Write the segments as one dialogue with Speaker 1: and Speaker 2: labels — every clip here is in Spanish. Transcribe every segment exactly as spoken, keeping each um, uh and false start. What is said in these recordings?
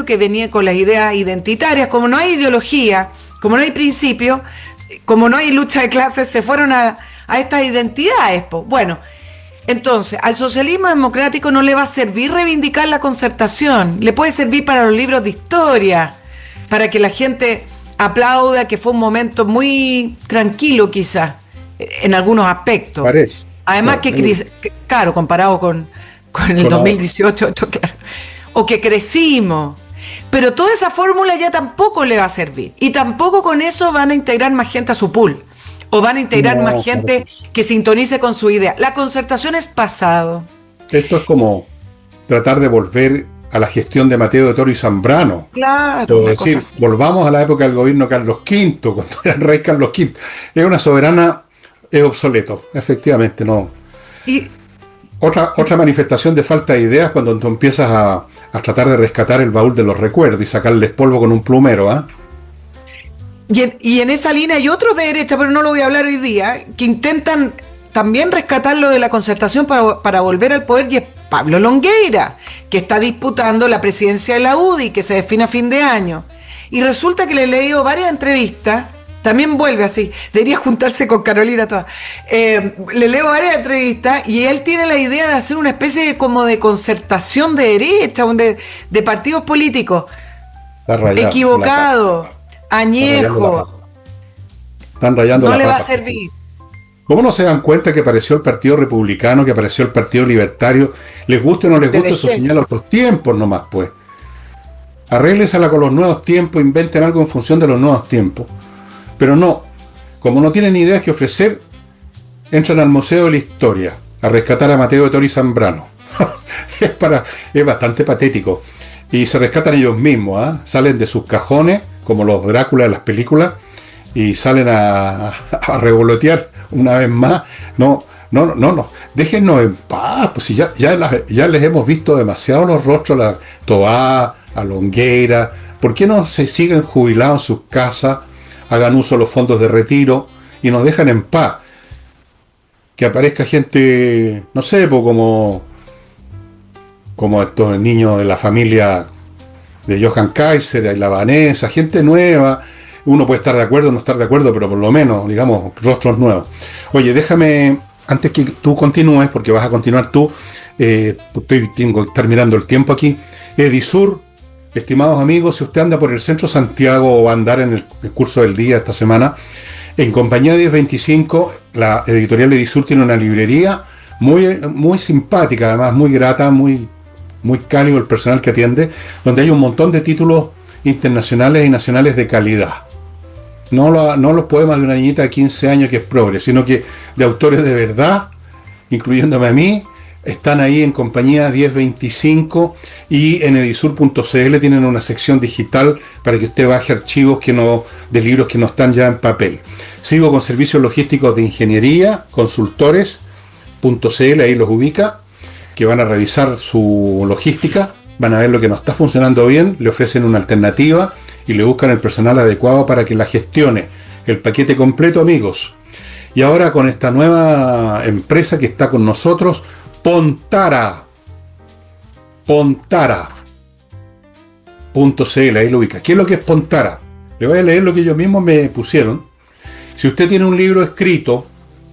Speaker 1: que venía con las ideas identitarias. Como no hay ideología, como no hay principio, como no hay lucha de clases, se fueron a, a estas identidades. Po. Bueno, entonces, al socialismo democrático no le va a servir reivindicar la concertación, le puede servir para los libros de historia, para que la gente aplauda que fue un momento muy tranquilo quizás, en algunos aspectos.
Speaker 2: Parece.
Speaker 1: Además no, que, es... claro, comparado con, con el con dos mil dieciocho, esto, claro, o que crecimos. Pero toda esa fórmula ya tampoco le va a servir. Y tampoco con eso van a integrar más gente a su pool. O van a integrar no, más gente claro. que sintonice con su idea. La concertación es pasado.
Speaker 2: Esto es como tratar de volver a la gestión de Mateo de Toro y Zambrano.
Speaker 1: Claro.
Speaker 2: Es decir, volvamos a la época del gobierno Carlos quinto, cuando era el rey Carlos quinto. Es una soberana, es obsoleto, efectivamente, no.
Speaker 1: Y
Speaker 2: Otra, otra manifestación de falta de ideas cuando tú empiezas a, a tratar de rescatar el baúl de los recuerdos y sacarles polvo con un plumero, ¿ah? ¿eh?
Speaker 1: Y, en, y en esa línea hay otros de derecha, pero no lo voy a hablar hoy día, que intentan también rescatar lo de la concertación para, para volver al poder, y es Pablo Longueira, que está disputando la presidencia de la U D I, que se define a fin de año. Y resulta que le he leído varias entrevistas. También vuelve así, debería juntarse con Carolina toda. Eh, le leo varias entrevistas y él tiene la idea de hacer una especie de, como de concertación de derecha, de, de partidos políticos.
Speaker 2: Rayado,
Speaker 1: equivocado,
Speaker 2: la,
Speaker 1: añejo.
Speaker 2: Están rayando
Speaker 1: no
Speaker 2: la
Speaker 1: le
Speaker 2: papa.
Speaker 1: Va a servir.
Speaker 2: ¿Cómo no se dan cuenta que apareció el Partido Republicano, que apareció el Partido Libertario? Les guste o no les guste, eso señala otros tiempos nomás, pues. Arréglesela con los nuevos tiempos, inventen algo en función de los nuevos tiempos. Pero no, como no tienen ideas que ofrecer, entran al Museo de la Historia a rescatar a Mateo de Toro y Zambrano. es, para, es bastante patético. Y se rescatan ellos mismos, ¿eh? Salen de sus cajones, como los Drácula de las películas, y salen a, a, a revolotear una vez más. No, no, no, no. Déjennos en paz, pues si ya, ya, las, ya les hemos visto demasiado los rostros, a Toá, a Longueira. ¿Por qué no se siguen jubilados en sus casas? Hagan uso de los fondos de retiro y nos dejan en paz. Que aparezca gente, no sé, pues como, como estos niños de la familia de Johan Kaiser, y la Vanessa, gente nueva. Uno puede estar de acuerdo o no estar de acuerdo, pero por lo menos, digamos, rostros nuevos. Oye, déjame, antes que tú continúes, porque vas a continuar tú, eh, estoy, tengo que estar mirando el tiempo aquí. Edisur. Estimados amigos, si usted anda por el centro Santiago o va a andar en el, el curso del día esta semana, en compañía de diez veinticinco, la editorial Edisur tiene una librería muy, muy simpática, además muy grata, muy, muy cálido el personal que atiende, donde hay un montón de títulos internacionales y nacionales de calidad. No, lo, no los poemas de una niñita de quince años que es progre, sino que de autores de verdad, incluyéndome a mí. Están ahí en compañía diez veinticinco y en edisur punto c l tienen una sección digital para que usted baje archivos que no, de libros que no están ya en papel. Sigo con servicios logísticos de ingeniería, consultores punto c l, ahí los ubica, que van a revisar su logística, van a ver lo que no está funcionando bien, le ofrecen una alternativa y le buscan el personal adecuado para que la gestione. El paquete completo, amigos. Y ahora con esta nueva empresa que está con nosotros, Pontara, Pontara punto c l, ahí lo ubica. ¿Qué es lo que es Pontara? Le voy a leer lo que ellos mismos me pusieron. Si usted tiene un libro escrito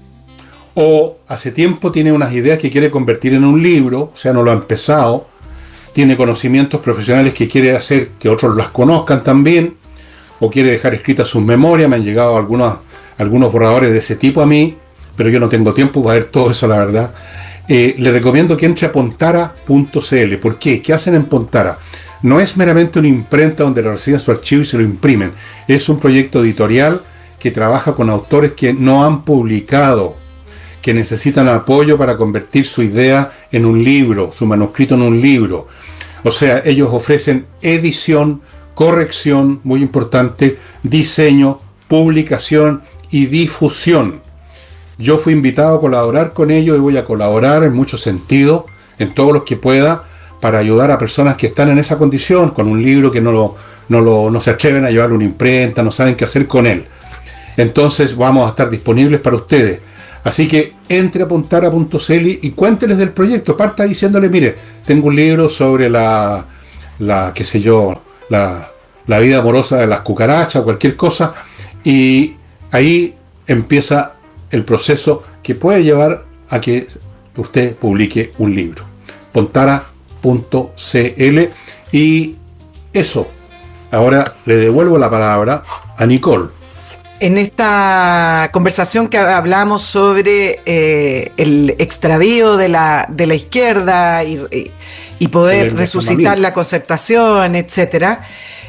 Speaker 2: o hace tiempo tiene unas ideas que quiere convertir en un libro, o sea, no lo ha empezado, tiene conocimientos profesionales que quiere hacer que otros las conozcan también, o quiere dejar escritas sus memorias, me han llegado algunos, algunos borradores de ese tipo a mí, pero yo no tengo tiempo para ver todo eso, la verdad. Eh, le recomiendo que entre a pontara punto c l. ¿Por qué? ¿Qué hacen en Pontara? No es meramente una imprenta donde le reciben su archivo y se lo imprimen. Es un proyecto editorial que trabaja con autores que no han publicado, que necesitan apoyo para convertir su idea en un libro, su manuscrito en un libro. O sea, ellos ofrecen edición, corrección, muy importante, diseño, publicación y difusión. Yo fui invitado a colaborar con ellos y voy a colaborar en muchos sentidos, en todos los que pueda, para ayudar a personas que están en esa condición, con un libro que no, lo, no, lo, no se atreven a llevar una imprenta, no saben qué hacer con él. Entonces vamos a estar disponibles para ustedes. Así que entre a pontara punto c l y cuénteles del proyecto. Parta diciéndole, mire, tengo un libro sobre la, la qué sé yo, la, la vida amorosa de las cucarachas o cualquier cosa, y ahí empieza el proceso que puede llevar a que usted publique un libro. Pontara punto c l. Y eso, ahora le devuelvo la palabra a Nicole.
Speaker 1: En esta conversación que hablamos sobre eh, el extravío de la, de la izquierda y, y, y poder resucitar la concertación, etcétera,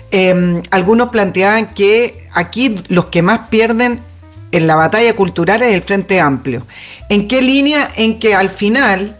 Speaker 1: eh, algunos planteaban que aquí los que más pierden en la batalla cultural es el Frente Amplio. ¿En qué línea? En que al final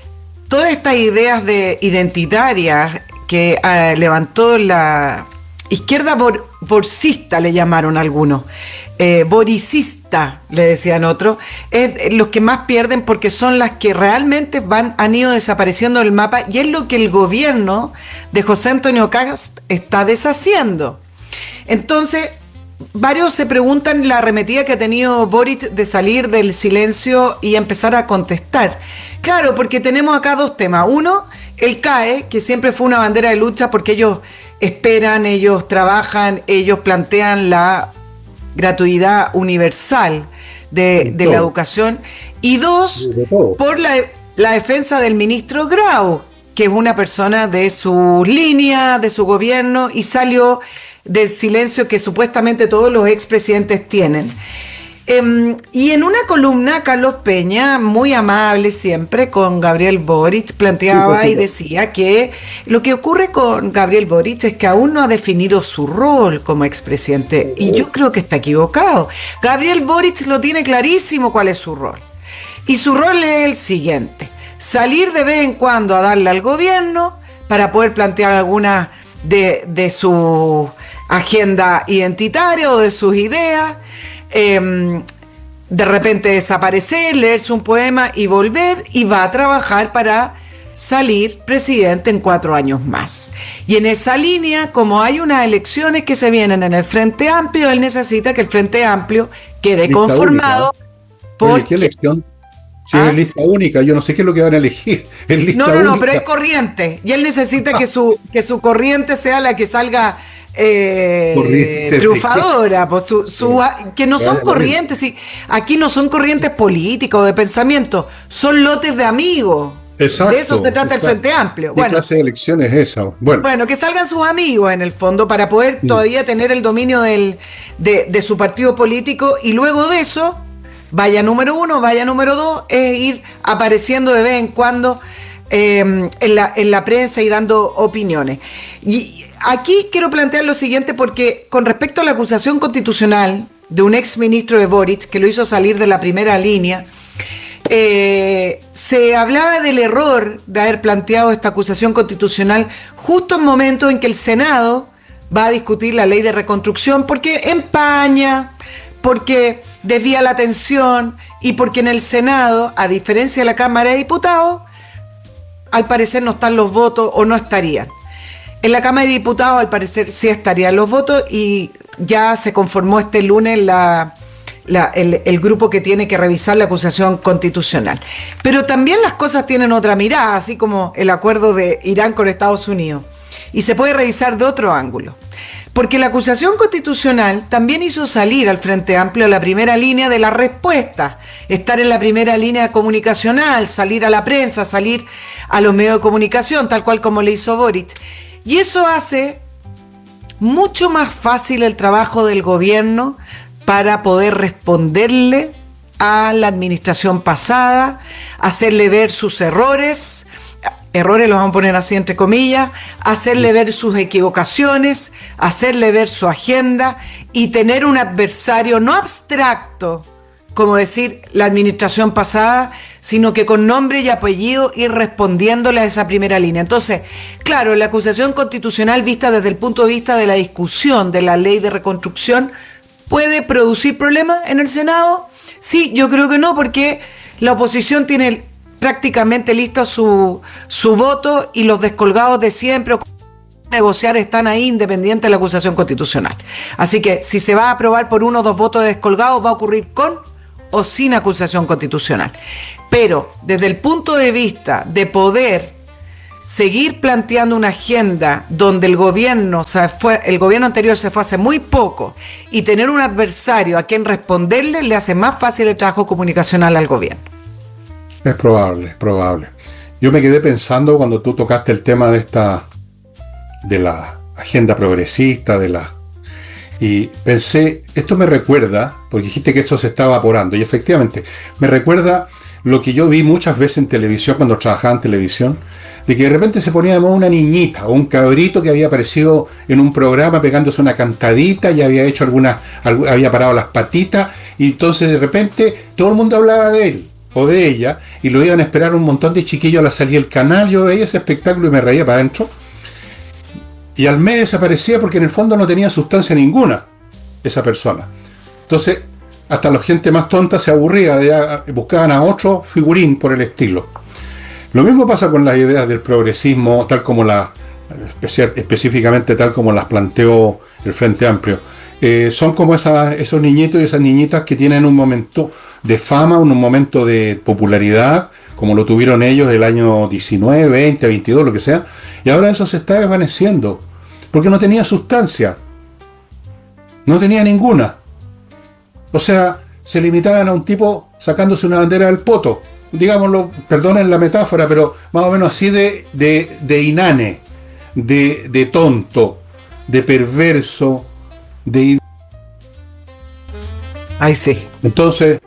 Speaker 1: todas estas ideas de identitarias que uh, levantó la izquierda bor, borcista, le llamaron algunos, eh, boricista, le decían otros, es los que más pierden porque son las que realmente van, han ido desapareciendo del mapa, y es lo que el gobierno de José Antonio Kast está deshaciendo. Entonces, varios se preguntan la arremetida que ha tenido Boric de salir del silencio y empezar a contestar. Claro, porque tenemos acá dos temas. Uno, el C A E, que siempre fue una bandera de lucha porque ellos esperan, ellos trabajan, ellos plantean la gratuidad universal de, de la educación. Y dos, por la, la defensa del ministro Grau, que es una persona de su línea, de su gobierno, y salió del silencio que supuestamente todos los expresidentes tienen. Eh, y en una columna, Carlos Peña, muy amable siempre, con Gabriel Boric, planteaba sí, y decía que lo que ocurre con Gabriel Boric es que aún no ha definido su rol como expresidente, y yo creo que está equivocado. Gabriel Boric lo tiene clarísimo cuál es su rol, y su rol es el siguiente: salir de vez en cuando a darle al gobierno para poder plantear alguna de, de su agenda identitaria o de sus ideas, eh, de repente desaparecer, leerse un poema y volver, y va a trabajar para salir presidente en cuatro años más. Y en esa línea, como hay unas elecciones que se vienen en el Frente Amplio, él necesita que el Frente Amplio quede lista conformado.
Speaker 2: Única. Oye, ¿qué elección? Si ¿Ah? es lista única, yo no sé qué es lo que van a elegir. Es lista
Speaker 1: no, no,
Speaker 2: única.
Speaker 1: no, pero es corriente. Y él necesita que su, que su corriente sea la que salga eh, triunfadora. Pues su, su, que no son corrientes. Sí, aquí no son corrientes políticas o de pensamiento, son lotes de amigos.
Speaker 2: Exacto.
Speaker 1: De eso se trata el Frente Amplio.
Speaker 2: ¿Qué bueno, clase de elección es esa? Bueno.
Speaker 1: bueno, que salgan sus amigos en el fondo para poder sí. todavía tener el dominio del, de, de su partido político, y luego de eso, vaya número uno, vaya número dos, es ir apareciendo de vez en cuando eh, en, la, en la prensa y dando opiniones. Y aquí quiero plantear lo siguiente, porque con respecto a la acusación constitucional de un ex ministro de Boric, que lo hizo salir de la primera línea, eh, se hablaba del error de haber planteado esta acusación constitucional justo en momentos en que el Senado va a discutir la ley de reconstrucción, porque empaña, porque desvía la atención, y porque en el Senado, a diferencia de la Cámara de Diputados, al parecer no están los votos, o no estarían. En la Cámara de Diputados, al parecer, sí estarían los votos, y ya se conformó este lunes la, la, el, el grupo que tiene que revisar la acusación constitucional. Pero también las cosas tienen otra mirada, así como el acuerdo de Irán con Estados Unidos, y se puede revisar de otro ángulo. Porque la acusación constitucional también hizo salir al Frente Amplio a la primera línea de la respuesta, estar en la primera línea comunicacional, salir a la prensa, salir a los medios de comunicación, tal cual como le hizo Boric. Y eso hace mucho más fácil el trabajo del gobierno para poder responderle a la administración pasada, hacerle ver sus errores, errores los vamos a poner así entre comillas, hacerle ver sus equivocaciones, hacerle ver su agenda, y tener un adversario no abstracto, como decir la administración pasada, sino que con nombre y apellido ir respondiéndole a esa primera línea. Entonces, claro, la acusación constitucional vista desde el punto de vista de la discusión de la ley de reconstrucción, ¿puede producir problemas en el Senado? Sí, yo creo que no, porque la oposición tiene prácticamente listo su, su voto, y los descolgados de siempre o negociar están ahí independientes de la acusación constitucional. Así que si se va a aprobar por uno o dos votos de descolgados, va a ocurrir con o sin acusación constitucional. Pero desde el punto de vista de poder seguir planteando una agenda donde el gobierno se fue, el gobierno anterior se fue hace muy poco, y tener un adversario a quien responderle le hace más fácil el trabajo comunicacional al gobierno.
Speaker 2: Es probable, es probable. Yo me quedé pensando cuando tú tocaste el tema de esta, de la agenda progresista, de la, y pensé, esto me recuerda, porque dijiste que esto se está evaporando, y efectivamente, me recuerda lo que yo vi muchas veces en televisión, cuando trabajaba en televisión, de que de repente se ponía de moda una niñita o un cabrito que había aparecido en un programa pegándose una cantadita y había hecho alguna, había parado las patitas, y entonces de repente todo el mundo hablaba de él o de ella, y lo iban a esperar un montón de chiquillos a la salida del canal. Yo veía ese espectáculo y me reía para adentro, y al mes desaparecía porque en el fondo no tenía sustancia ninguna esa persona. Entonces hasta la gente más tonta se aburría, de, buscaban a otro figurín por el estilo. Lo mismo pasa con las ideas del progresismo, tal como la, específicamente tal como las planteó el Frente Amplio. Eh, son como esas, esos niñitos y esas niñitas que tienen un momento de fama, un momento de popularidad, como lo tuvieron ellos el año diecinueve, veinte, veintidós, lo que sea, y ahora eso se está desvaneciendo, porque no tenía sustancia, no tenía ninguna. O sea, se limitaban a un tipo sacándose una bandera del poto, digámoslo, perdonen la metáfora, pero más o menos así de, de, de inane, de, de tonto, de perverso, de...
Speaker 1: Ay, sí.
Speaker 2: Entonces,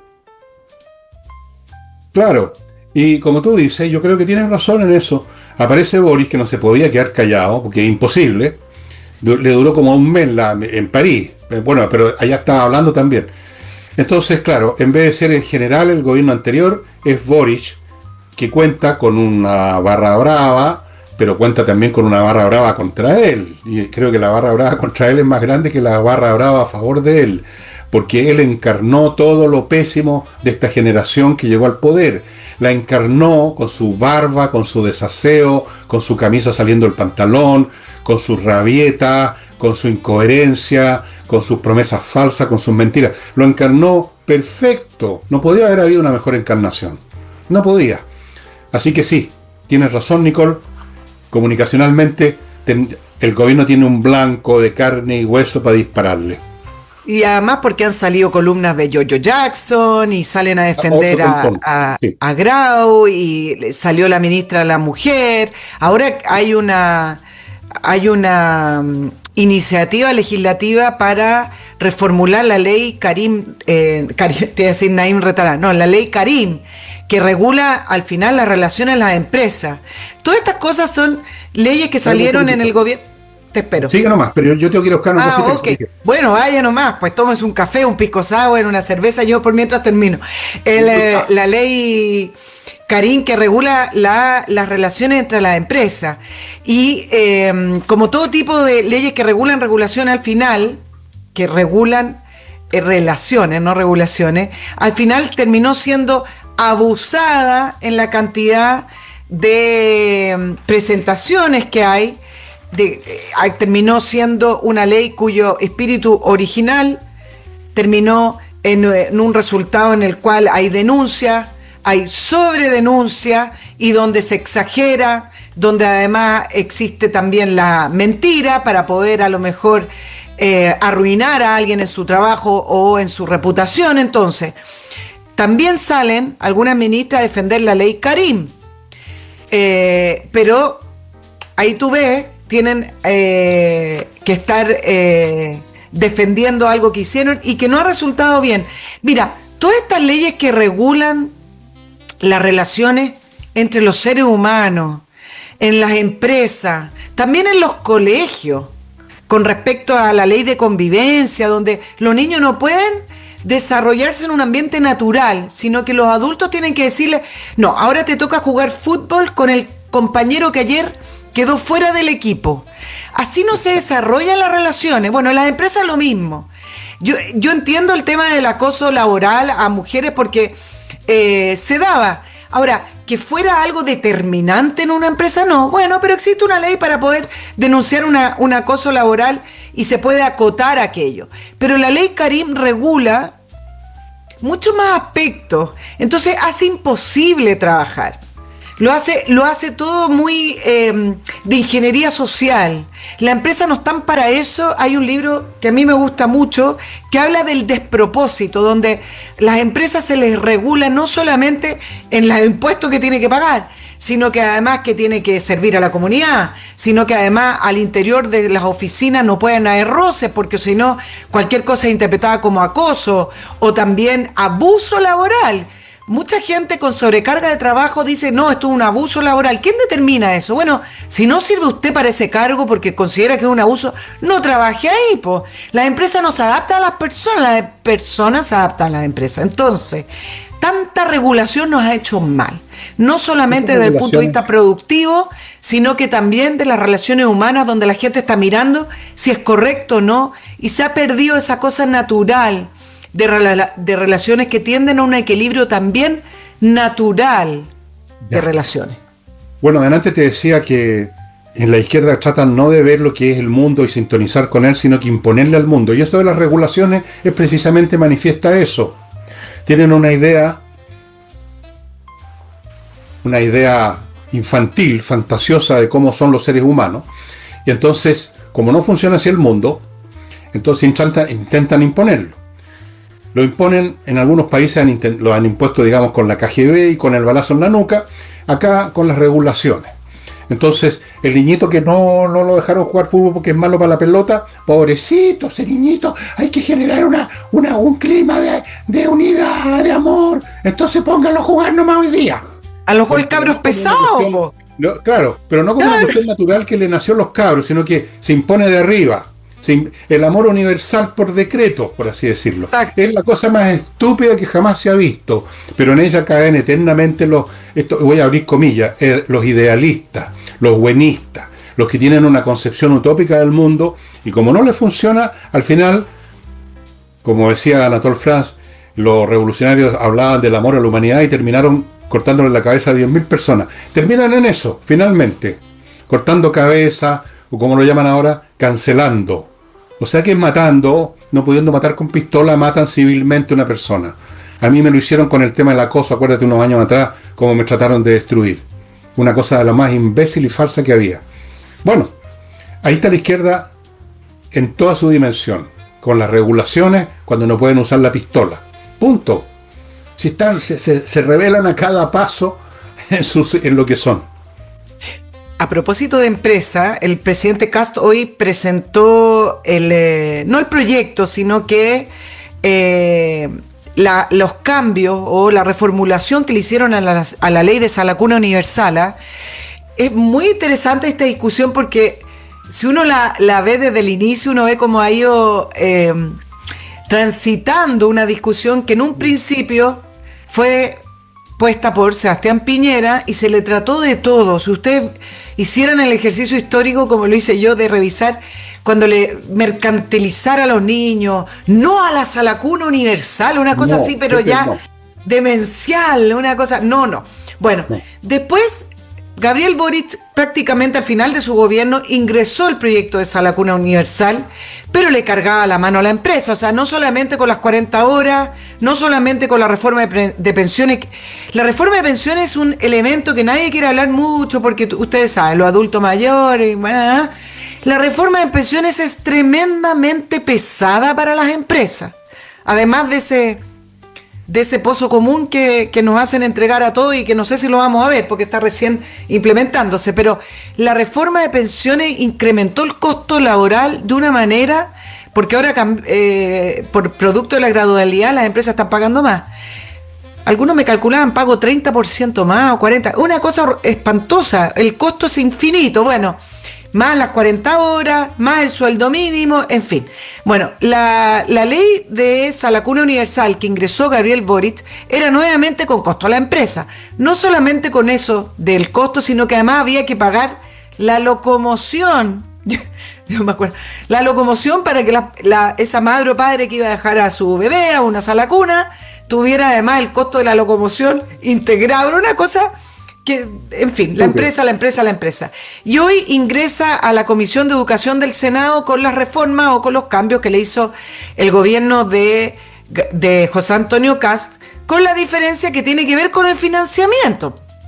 Speaker 2: claro, y como tú dices, yo creo que tienes razón en eso. Aparece Boris, que no se podía quedar callado, porque es imposible. Le duró como un mes la, en París. Bueno, pero allá estaba hablando también. Entonces, claro, en vez de ser en general el gobierno anterior, es Boris, que cuenta con una barra brava, pero cuenta también con una barra brava contra él. Y creo que la barra brava contra él es más grande que la barra brava a favor de él, porque él encarnó todo lo pésimo de esta generación que llegó al poder. La encarnó con su barba, con su desaseo, con su camisa saliendo del pantalón, con sus rabietas, con su incoherencia, con sus promesas falsas, con sus mentiras. Lo encarnó perfecto. No podía haber habido una mejor encarnación. No podía. Así que sí, tienes razón, Nicole. Comunicacionalmente, ten, el gobierno tiene un blanco de carne y hueso para dispararle.
Speaker 1: Y además porque han salido columnas de Jojo Jackson y salen a defender a, a, sí. a Grau, y salió la ministra de la Mujer. Ahora hay una hay una um, iniciativa legislativa para reformular la ley Karim, eh, Karim te voy a decir Naim Retalá, no, la ley Karim, que regula al final las relaciones en las empresas. Todas estas cosas son leyes que salieron en el gobierno. Te espero.
Speaker 2: Sigue nomás, pero yo tengo que ir a buscar una
Speaker 1: ah, cosita. Okay. Bueno, vaya nomás, pues tómese un café, un pisco sour, una cerveza, yo por mientras termino. El, eh, la ley Karim, que regula la, las relaciones entre las empresas. Y eh, como todo tipo de leyes que regulan regulaciones al final, que regulan eh, relaciones, no regulaciones, al final terminó siendo abusada en la cantidad de eh, presentaciones que hay. De, eh, terminó siendo una ley cuyo espíritu original terminó en, en un resultado en el cual hay denuncia, hay sobredenuncia, y donde se exagera, donde además existe también la mentira para poder a lo mejor eh, arruinar a alguien en su trabajo o en su reputación. Entonces, también salen algunas ministras a defender la ley Karim, eh, pero ahí tú ves, tienen eh, que estar eh, defendiendo algo que hicieron y que no ha resultado bien. Mira, todas estas leyes que regulan las relaciones entre los seres humanos, en las empresas, también en los colegios, con respecto a la ley de convivencia, donde los niños no pueden desarrollarse en un ambiente natural, sino que los adultos tienen que decirles, no, ahora te toca jugar fútbol con el compañero que ayer quedó fuera del equipo. Así no se desarrollan las relaciones. Bueno, en las empresas lo mismo. Yo, yo entiendo el tema del acoso laboral a mujeres porque eh, se daba. Ahora, que fuera algo determinante en una empresa, no. Bueno, pero existe una ley para poder denunciar una, un acoso laboral y se puede acotar aquello. Pero la ley Karim regula muchos más aspectos. Entonces hace imposible trabajar. Lo hace, lo hace todo muy eh, de ingeniería social. La empresa no están para eso. Hay un libro que a mí me gusta mucho que habla del despropósito, donde las empresas se les regula no solamente en los impuestos que tiene que pagar, sino que además que tiene que servir a la comunidad, sino que además al interior de las oficinas no pueden haber roces, porque si no cualquier cosa es interpretada como acoso o también abuso laboral. Mucha gente con sobrecarga de trabajo dice, no, esto es un abuso laboral. ¿Quién determina eso? Bueno, si no sirve usted para ese cargo porque considera que es un abuso, no trabaje ahí, po. Las empresas no se adaptan a las personas, las personas se adaptan a las empresas. Entonces, tanta regulación nos ha hecho mal. No solamente desde el punto de vista productivo, sino que también de las relaciones humanas, donde la gente está mirando si es correcto o no, y se ha perdido esa cosa natural De, rela- de relaciones que tienden a un equilibrio también natural de ya. relaciones.
Speaker 2: Bueno, adelante te decía que en la izquierda tratan no de ver lo que es el mundo y sintonizar con él, sino que imponerle al mundo. Y esto de las regulaciones es precisamente manifiesta eso. Tienen una idea, una idea infantil, fantasiosa de cómo son los seres humanos. Y entonces, como no funciona así el mundo, entonces intentan, intentan imponerlo. Lo imponen, en algunos países han intent- lo han impuesto, digamos, con la K G B y con el balazo en la nuca, acá con las regulaciones. Entonces, el niñito que no, no lo dejaron jugar fútbol porque es malo para la pelota, pobrecito, ese niñito, hay que generar una, una, un clima de, de unidad, de amor, entonces pónganlo a jugar nomás hoy día.
Speaker 1: A lo mejor el cabro es pesado.
Speaker 2: No, claro, pero no como claro. una cuestión natural que le nació a los cabros, sino que se impone de arriba. El amor universal por decreto, por así decirlo. Exacto. Es la cosa más estúpida que jamás se ha visto, pero en ella caen eternamente los, esto, voy a abrir comillas, eh, los idealistas, los buenistas, los que tienen una concepción utópica del mundo, y como no les funciona, al final, como decía Anatole France, los revolucionarios hablaban del amor a la humanidad y terminaron cortándole la cabeza a diez mil personas. Terminan en eso, finalmente, cortando cabeza, o como lo llaman ahora, cancelando. O sea que matando, no pudiendo matar con pistola, matan civilmente a una persona. A mí me lo hicieron con el tema del acoso, acuérdate unos años atrás, cómo me trataron de destruir. Una cosa de lo más imbécil y falsa que había. Bueno, ahí está la izquierda en toda su dimensión, con las regulaciones cuando no pueden usar la pistola. Punto. Si están, se, se, se revelan a cada paso en, sus, en lo que son.
Speaker 1: A propósito de empresa, el presidente Kast hoy presentó el, eh, no el proyecto, sino que eh, la, los cambios o la reformulación que le hicieron a la, a la ley de Salacuna Universal. ¿eh? Es muy interesante esta discusión porque si uno la, la ve desde el inicio, uno ve cómo ha ido eh, transitando una discusión que en un principio fue puesta por Sebastián Piñera y se le trató de todo. Si ustedes hicieran el ejercicio histórico, como lo hice yo, de revisar cuando le mercantilizar a los niños, no a la Salacuna Universal, una cosa no, así, pero ya no. demencial, una cosa, no, no. Bueno, no. Después Gabriel Boric prácticamente al final de su gobierno ingresó el proyecto de Salacuna Universal, pero le cargaba la mano a la empresa, o sea, no solamente con las cuarenta horas, no solamente con la reforma de, pre- de pensiones. La reforma de pensiones es un elemento que nadie quiere hablar mucho porque t- ustedes saben, los adultos mayores, bueno, la reforma de pensiones es tremendamente pesada para las empresas, además de ese... de ese pozo común que, que nos hacen entregar a todos y que no sé si lo vamos a ver porque está recién implementándose, pero la reforma de pensiones incrementó el costo laboral de una manera, porque ahora eh, por producto de la gradualidad las empresas están pagando más. Algunos me calculaban, pago treinta por ciento más o cuarenta por ciento, una cosa espantosa, el costo es infinito, bueno, más las cuarenta horas, más el sueldo mínimo, en fin. Bueno, la, la ley de Salacuna Universal que ingresó Gabriel Boric era nuevamente con costo a la empresa. No solamente con eso del costo, sino que además había que pagar la locomoción. Yo me acuerdo. La locomoción para que la, la, esa madre o padre que iba a dejar a su bebé a una salacuna tuviera además el costo de la locomoción integrado. Era una cosa... que, en fin, la empresa, la empresa, la empresa. Y hoy ingresa a la Comisión de Educación del Senado con las reformas o con los cambios que le hizo el gobierno de, de José Antonio Kast, con la diferencia que tiene que ver con el financiamiento.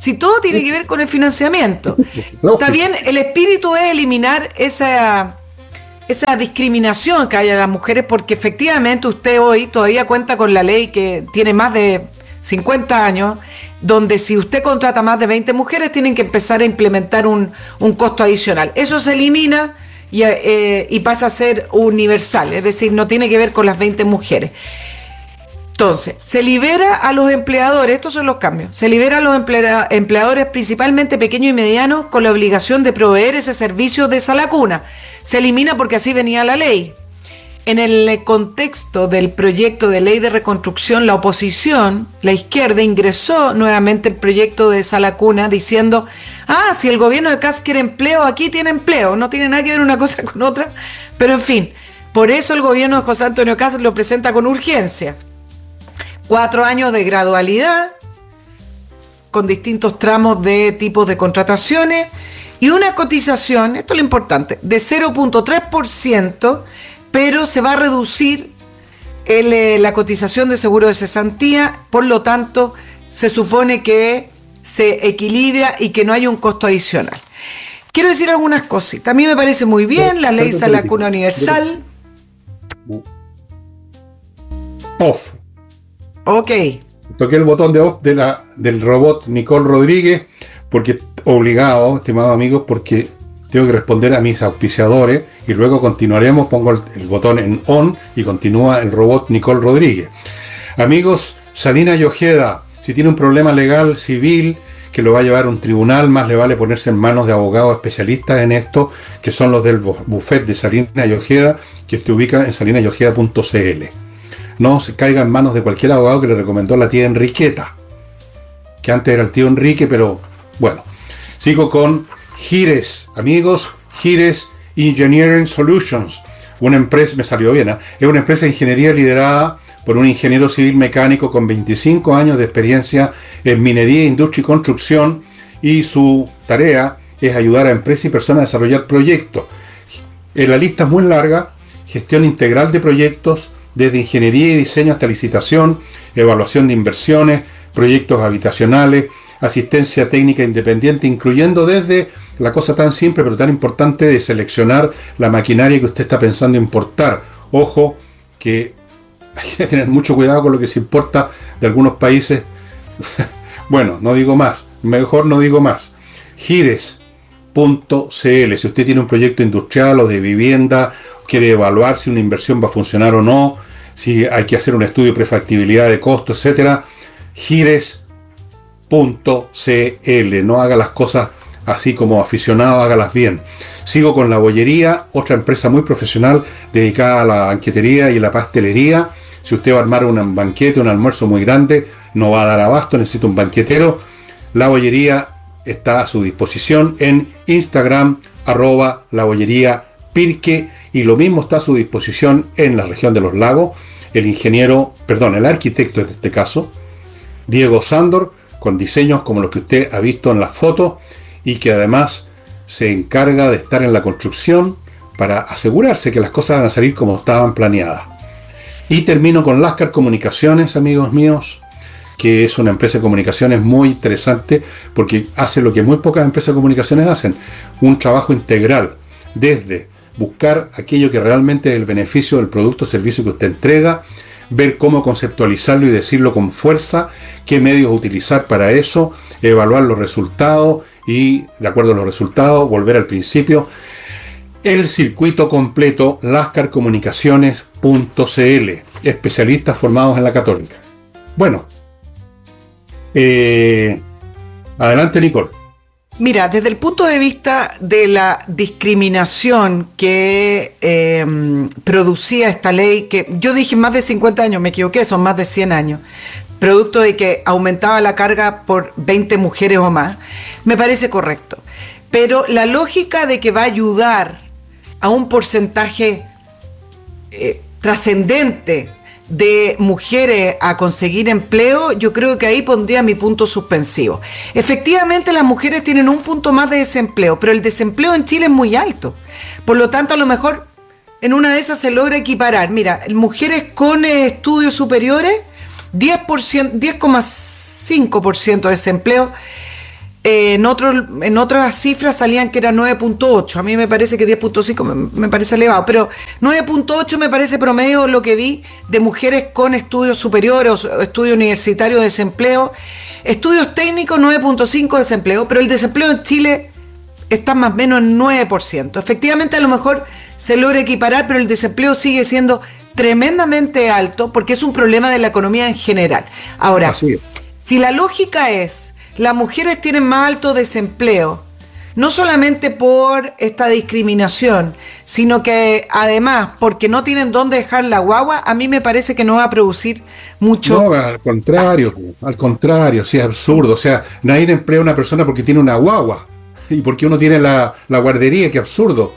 Speaker 1: Si todo tiene que ver con el financiamiento. Está bien, el espíritu es eliminar esa, esa discriminación que hay a las mujeres, porque efectivamente usted hoy todavía cuenta con la ley que tiene más de cincuenta años, donde si usted contrata más de veinte mujeres, tienen que empezar a implementar un, un costo adicional. Eso se elimina y, eh, y pasa a ser universal, es decir, no tiene que ver con las veinte mujeres. Entonces, se libera a los empleadores, estos son los cambios, se libera a los emplea, empleadores principalmente pequeños y medianos con la obligación de proveer ese servicio de sala cuna. Se elimina porque así venía la ley. En el contexto del proyecto de ley de reconstrucción, la oposición, la izquierda, ingresó nuevamente el proyecto de sala cuna diciendo, ah, si el gobierno de Kast quiere empleo, aquí tiene empleo, no tiene nada que ver una cosa con otra, pero en fin, por eso el gobierno de José Antonio Kast lo presenta con urgencia. Cuatro años de gradualidad, con distintos tramos de tipos de contrataciones y una cotización, esto es lo importante, de cero punto tres por ciento, pero se va a reducir el, eh, la cotización de seguro de cesantía, por lo tanto, se supone que se equilibra y que no hay un costo adicional. Quiero decir algunas cositas. A mí me parece muy bien la ley Sala Cuna Universal.
Speaker 2: Off.
Speaker 1: Ok.
Speaker 2: Toqué el botón de off de la, del robot Nicole Rodríguez, porque obligado, estimados amigos, porque tengo que responder a mis auspiciadores y luego continuaremos. Pongo el, el botón en on y continúa el robot Nicole Rodríguez. Amigos, Salina y Ojeda, si tiene un problema legal, civil, que lo va a llevar a un tribunal, más le vale ponerse en manos de abogados especialistas en esto, que son los del bufet de Salina y Ojeda, que se ubica en salina y ojeda punto c l. No se caiga en manos de cualquier abogado que le recomendó la tía Enriqueta, que antes era el tío Enrique, pero bueno. Sigo con Gires, amigos, Gires Engineering Solutions, una empresa, me salió bien, ¿eh? Es una empresa de ingeniería liderada por un ingeniero civil mecánico con veinticinco años de experiencia en minería, industria y construcción, y su tarea es ayudar a empresas y personas a desarrollar proyectos. En la lista es muy larga: gestión integral de proyectos, desde ingeniería y diseño hasta licitación, evaluación de inversiones, proyectos habitacionales, asistencia técnica independiente, incluyendo desde la cosa tan simple pero tan importante de seleccionar la maquinaria que usted está pensando importar. Ojo, que hay que tener mucho cuidado con lo que se importa de algunos países. Bueno, no digo más, mejor no digo más. Gires punto c l, si usted tiene un proyecto industrial o de vivienda, quiere evaluar si una inversión va a funcionar o no, si hay que hacer un estudio de prefactibilidad de costo, etcétera. Gires punto c l, no haga las cosas así como aficionado, hágalas bien. Sigo con La Bollería, otra empresa muy profesional dedicada a la banquetería y la pastelería. Si usted va a armar un banquete, un almuerzo muy grande, no va a dar abasto, necesita un banquetero, La Bollería está a su disposición en Instagram, arroba La Bollería Pirque, y lo mismo está a su disposición en la región de los lagos, el ingeniero, perdón, el arquitecto en este caso, Diego Sándor, con diseños como los que usted ha visto en las fotos, y que además se encarga de estar en la construcción para asegurarse que las cosas van a salir como estaban planeadas. Y termino con Lascar Comunicaciones, amigos míos, que es una empresa de comunicaciones muy interesante porque hace lo que muy pocas empresas de comunicaciones hacen: un trabajo integral, desde buscar aquello que realmente es el beneficio del producto o servicio que usted entrega, ver cómo conceptualizarlo y decirlo con fuerza, qué medios utilizar para eso, evaluar los resultados y, de acuerdo a los resultados, volver al principio. El circuito completo, lascar comunicaciones punto c l, especialistas formados en la Católica. Bueno, eh, adelante, Nicole.
Speaker 1: Mira, desde el punto de vista de la discriminación que eh, producía esta ley, que yo dije más de cincuenta años, me equivoqué, son más de cien años, producto de que aumentaba la carga por veinte mujeres o más, me parece correcto. Pero la lógica de que va a ayudar a un porcentaje eh, trascendente de mujeres a conseguir empleo, yo creo que ahí pondría mi punto suspensivo. Efectivamente, las mujeres tienen un punto más de desempleo, pero el desempleo en Chile es muy alto. Por lo tanto, a lo mejor en una de esas se logra equiparar. Mira, mujeres con eh, estudios superiores, diez coma cinco por ciento de desempleo. Eh, en, otro, en otras cifras salían que era nueve punto ocho. A mí me parece que diez punto cinco me, me parece elevado, pero nueve punto ocho me parece promedio lo que vi de mujeres con estudios superiores o estudios universitarios de desempleo. Estudios técnicos nueve punto cinco desempleo, pero el desempleo en Chile está más o menos en nueve por ciento. Efectivamente a lo mejor se logra equiparar, pero el desempleo sigue siendo tremendamente alto porque es un problema de la economía en general. Ahora, si la lógica es las mujeres tienen más alto desempleo, no solamente por esta discriminación, sino que además porque no tienen dónde dejar la guagua, a mí me parece que no va a producir mucho.
Speaker 2: No, al contrario, al contrario, sí, es absurdo. O sea, nadie emplea a una persona porque tiene una guagua y porque uno tiene la, la guardería, qué absurdo.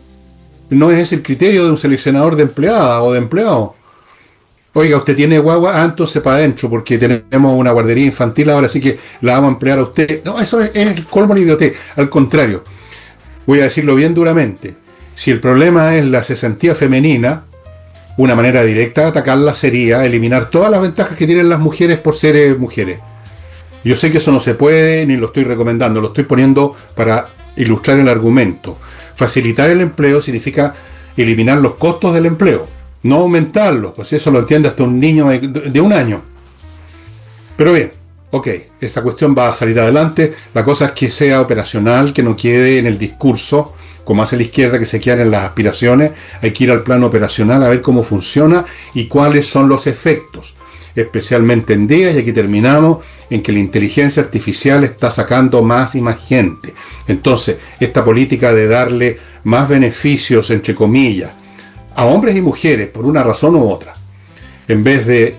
Speaker 2: No es el criterio de un seleccionador de empleada o de empleado. Oiga, usted tiene guagua, ah, entonces para adentro, porque tenemos una guardería infantil ahora, así que la vamos a emplear a usted. No, eso es, es el colmo de idiotez. Al contrario, voy a decirlo bien duramente. Si el problema es la cesantía femenina, una manera directa de atacarla sería eliminar todas las ventajas que tienen las mujeres por ser eh, mujeres. Yo sé que eso no se puede, ni lo estoy recomendando, lo estoy poniendo para ilustrar el argumento. Facilitar el empleo significa eliminar los costos del empleo. No aumentarlo, pues eso lo entiende hasta un niño de, de un año. Pero bien, ok, esa cuestión va a salir adelante. La cosa es que sea operacional, que no quede en el discurso, como hace la izquierda, que se quedan en las aspiraciones. Hay que ir al plano operacional a ver cómo funciona y cuáles son los efectos. Especialmente en días, y aquí terminamos, en que la inteligencia artificial está sacando más y más gente. Entonces, esta política de darle más beneficios, entre comillas, a hombres y mujeres, por una razón u otra, en vez de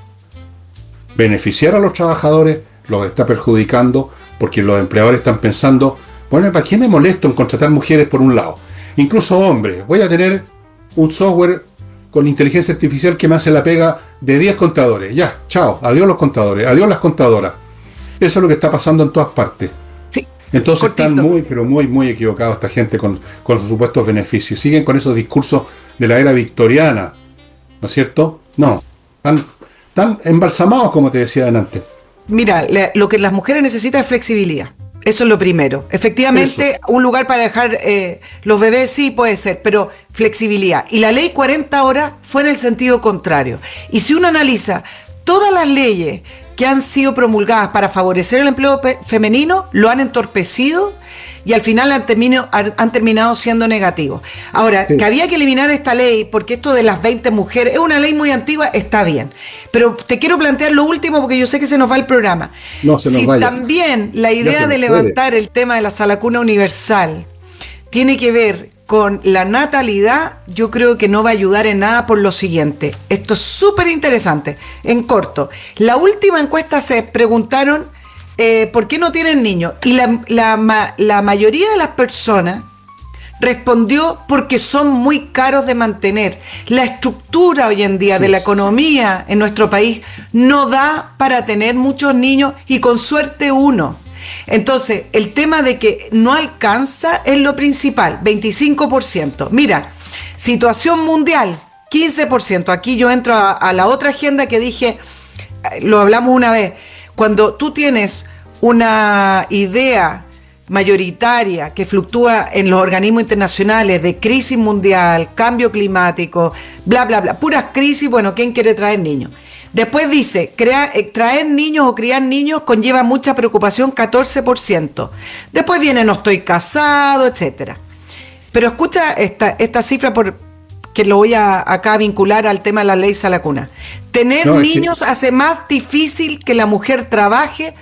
Speaker 2: beneficiar a los trabajadores, los está perjudicando, porque los empleadores están pensando, bueno, ¿para qué me molesto en contratar mujeres por un lado? Incluso hombres, voy a tener un software con inteligencia artificial que me hace la pega de diez contadores. Ya, chao, adiós los contadores, adiós las contadoras. Eso es lo que está pasando en todas partes.
Speaker 1: Sí,
Speaker 2: entonces
Speaker 1: cortito.
Speaker 2: Están muy, pero muy, muy equivocados esta gente con, con sus supuestos beneficios. Siguen con esos discursos de la era victoriana, ¿no es cierto? No, están, están embalsamados, como te decía antes.
Speaker 1: Mira, le, lo que las mujeres necesitan es flexibilidad. Eso es lo primero. Efectivamente, Eso. un lugar para dejar eh, los bebés sí puede ser, pero flexibilidad. Y la ley cuarenta horas fue en el sentido contrario. Y si uno analiza todas las leyes que han sido promulgadas para favorecer el empleo pe- femenino, lo han entorpecido y al final han, termino, han, han terminado siendo negativos. Ahora, sí. que había que eliminar esta ley, porque esto de las veinte mujeres es una ley muy antigua, está bien. Pero te quiero plantear lo último, porque yo sé que se nos va el programa.
Speaker 2: No se nos
Speaker 1: si
Speaker 2: vaya.
Speaker 1: También la idea de levantar puede. el tema de la salacuna universal tiene que ver con la natalidad, yo creo que no va a ayudar en nada por lo siguiente. Esto es súper interesante. En corto, la última encuesta se preguntaron eh, ¿por qué no tienen niños? Y la, la, la mayoría de las personas respondió porque son muy caros de mantener. La estructura hoy en día sí. de la economía en nuestro país no da para tener muchos niños y con suerte uno. Entonces, el tema de que no alcanza es lo principal, veinticinco por ciento. Mira, situación mundial, quince por ciento. Aquí yo entro a, a la otra agenda que dije, lo hablamos una vez, cuando tú tienes una idea mayoritaria que fluctúa en los organismos internacionales de crisis mundial, cambio climático, bla, bla, bla, puras crisis, bueno, ¿quién quiere traer niños? Después dice, crear, eh, traer niños o criar niños conlleva mucha preocupación, catorce por ciento. Después viene, no estoy casado, etcétera. Pero escucha esta, esta cifra, por, que lo voy a acá vincular al tema de la ley Salacuna. Tener no, niños que... hace más difícil que la mujer trabaje,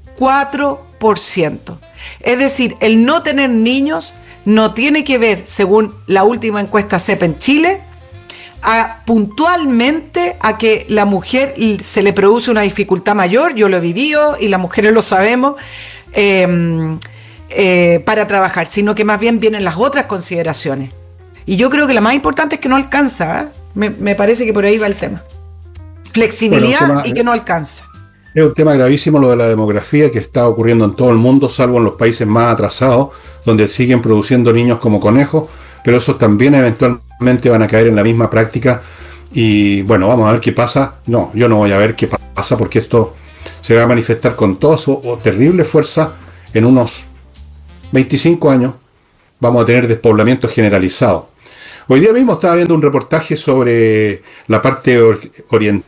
Speaker 1: cuatro por ciento. Es decir, el no tener niños no tiene que ver, según la última encuesta C E P en Chile, A, puntualmente a que la mujer se le produce una dificultad mayor, yo lo he vivido y las mujeres lo sabemos, eh, eh, para trabajar, sino que más bien vienen las otras consideraciones. Y yo creo que la más importante es que no alcanza, ¿eh? me, me parece que por ahí va el tema. Flexibilidad bueno, tema, y que no alcanza.
Speaker 2: Es un tema gravísimo lo de la demografía que está ocurriendo en todo el mundo, salvo en los países más atrasados, donde siguen produciendo niños como conejos, pero esos también eventualmente van a caer en la misma práctica y bueno, vamos a ver qué pasa. No, yo no voy a ver qué pasa porque esto se va a manifestar con toda su terrible fuerza en unos veinticinco años vamos a tener despoblamiento generalizado. Hoy día mismo estaba viendo un reportaje sobre la parte or- oriental.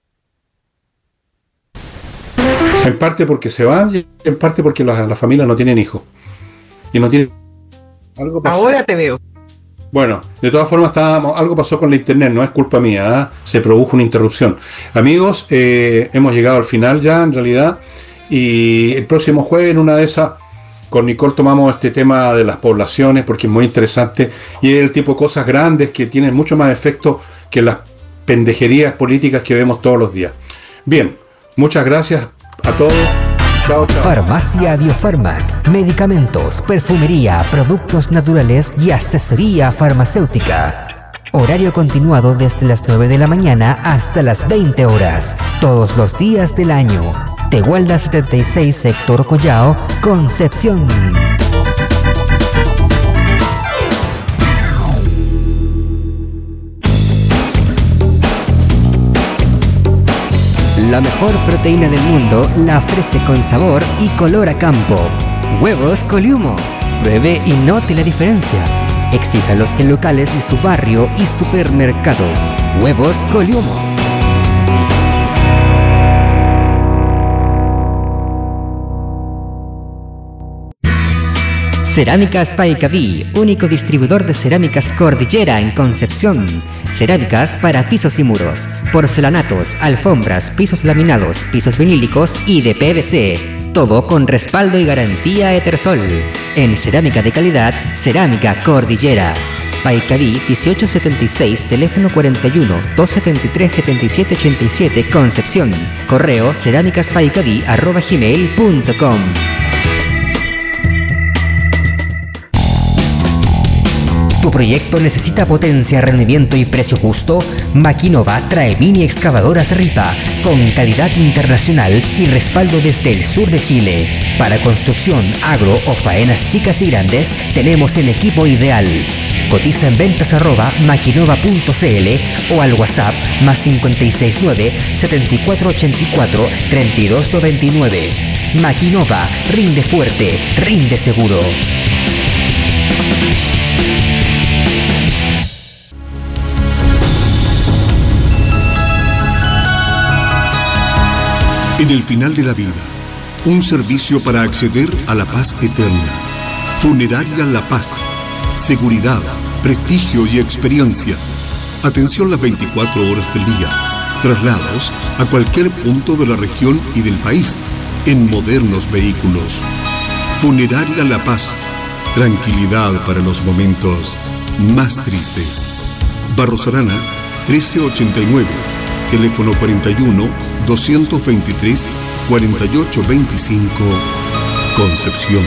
Speaker 2: En parte porque se van y en parte porque las la familias no tienen hijos. Y no tienen... Algo pasó.
Speaker 1: Ahora te veo.
Speaker 2: Bueno, de todas formas estábamos, algo pasó con la internet, no es culpa mía, ¿eh? Se produjo una interrupción. Amigos, eh, hemos llegado al final ya en realidad, y el próximo jueves en una de esas con Nicole tomamos este tema de las poblaciones porque es muy interesante y es el tipo de cosas grandes que tienen mucho más efecto que las pendejerías políticas que vemos todos los días. Bien, muchas gracias a todos. Chao, chao.
Speaker 3: Farmacia Biofarmac, medicamentos, perfumería, productos naturales y asesoría farmacéutica. Horario continuado desde las nueve de la mañana hasta las veinte horas, todos los días del año. Tehuelda setenta y seis, sector Collao, Concepción. La mejor proteína del mundo la ofrece con sabor y color a campo. Huevos Coliumo. Pruebe y note la diferencia. Exíjalos en locales de su barrio y supermercados. Huevos Coliumo. Cerámicas Paicaví, único distribuidor de cerámicas Cordillera en Concepción. Cerámicas para pisos y muros, porcelanatos, alfombras, pisos laminados, pisos vinílicos y de P V C. Todo con respaldo y garantía Etersol. En cerámica de calidad, Cerámica Cordillera. Paicaví dieciocho setenta y seis, teléfono cuarenta y uno, doscientos setenta y tres, setenta y siete ochenta y siete, Concepción. Correo cerámicaspaicaví arroba gmail punto com. ¿Tu proyecto necesita potencia, rendimiento y precio justo? Maquinova trae mini excavadoras Ripa con calidad internacional y respaldo desde el sur de Chile. Para construcción, agro o faenas chicas y grandes, tenemos el equipo ideal. Cotiza en ventas arroba maquinova punto cl o al WhatsApp más cinco seis nueve, siete cuatro ocho cuatro, tres dos nueve nueve. Maquinova, rinde fuerte, rinde seguro.
Speaker 4: En el final de la vida, un servicio para acceder a la paz eterna. Funeraria La Paz. Seguridad, prestigio y experiencia. Atención las veinticuatro horas del día. Traslados a cualquier punto de la región y del país en modernos vehículos. Funeraria La Paz. Tranquilidad para los momentos más tristes. Barros Arana, trece ochenta y nueve. Teléfono cuarenta y uno, doscientos veintitrés, cuarenta y ocho veinticinco, Concepción.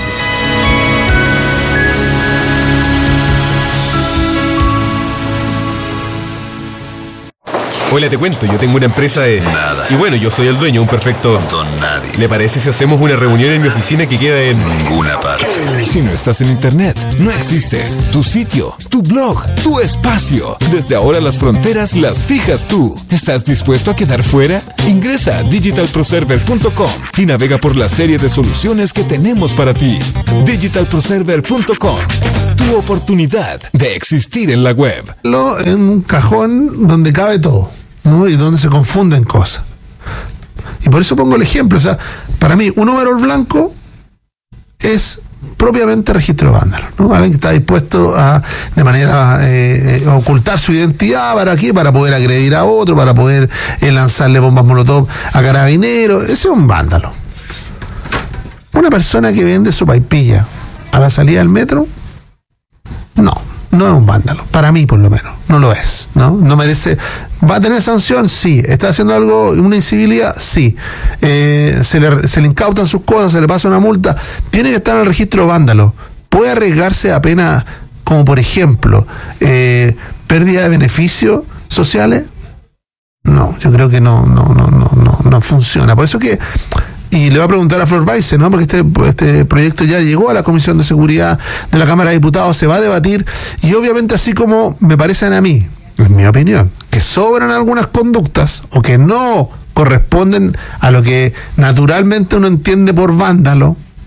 Speaker 5: Hola, te cuento, yo tengo una empresa de...
Speaker 6: Nada.
Speaker 5: Y bueno, yo soy el dueño, un perfecto...
Speaker 6: Don Nadie.
Speaker 5: ¿Le parece si hacemos una reunión en mi oficina que queda en...
Speaker 6: Ninguna parte.
Speaker 7: Si no estás en internet, no existes. Tu sitio, tu blog, tu espacio. Desde ahora las fronteras las fijas tú. ¿Estás dispuesto a quedar fuera? Ingresa a digital pro server punto com y navega por la serie de soluciones que tenemos para ti. digital pro server punto com. Tu oportunidad de existir en la web.
Speaker 8: En un cajón donde cabe todo, ¿no? Y donde se confunden cosas. Y por eso pongo el ejemplo. O sea, para mí, un overol blanco es propiamente registro de vándalo, ¿no? Alguien que está dispuesto a, de manera, eh, eh, ocultar su identidad para aquí, para poder agredir a otro, para poder eh, lanzarle bombas molotov a carabineros. Ese es un vándalo. Una persona que vende sopaipilla a la salida del metro, no, no es un vándalo. Para mí, por lo menos, no lo es, ¿no? No merece. ¿Va a tener sanción? Sí. ¿Está haciendo algo, una incivilidad? Sí. Eh, se, le, se le incautan sus cosas, se le pasa una multa. Tiene que estar en el registro de vándalo. ¿Puede arriesgarse a pena, como por ejemplo, eh, pérdida de beneficios sociales? No, yo creo que no, no, no, no, no, no funciona. Por eso que. Y le va a preguntar a Flor Weiss, ¿no? Porque este, este proyecto ya llegó a la Comisión de Seguridad de la Cámara de Diputados, se va a debatir, y obviamente, así como me parecen a mí, en mi opinión, que sobran algunas conductas o que no corresponden a lo que naturalmente uno entiende por vándalo,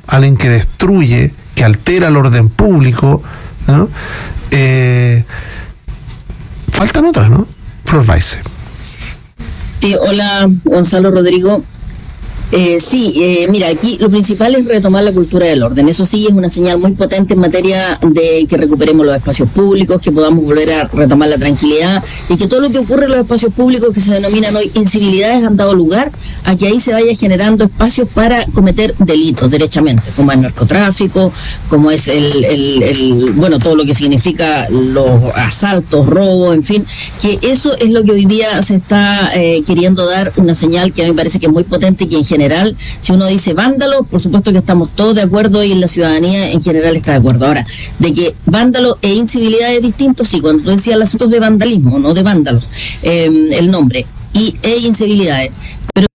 Speaker 8: alguien que destruye, que altera el orden público, ¿no? Eh, faltan otras, ¿no? Flor Weiss.
Speaker 6: Sí, hola, Gonzalo, Rodrigo. Eh, sí, eh, mira, aquí lo principal es retomar la cultura del orden. Eso sí es una señal muy potente en materia de que recuperemos los espacios públicos, que podamos volver a retomar la tranquilidad y que todo lo que ocurre en los espacios públicos que se denominan hoy incivilidades han dado lugar a que ahí se vaya generando espacios para cometer delitos derechamente, como el narcotráfico, como es el, el, el bueno, todo lo que significa los asaltos, robos, en fin, que eso es lo que hoy día se está eh, queriendo dar una señal que a mí me parece que es muy potente y que en general general, si uno dice vándalo, por supuesto que estamos todos de acuerdo y la ciudadanía en general está de acuerdo. Ahora, de que vándalo e incivilidad es distinto, sí, cuando tú decías los asuntos de vandalismo, no de vándalos, eh, el nombre, y e incivilidades. Pero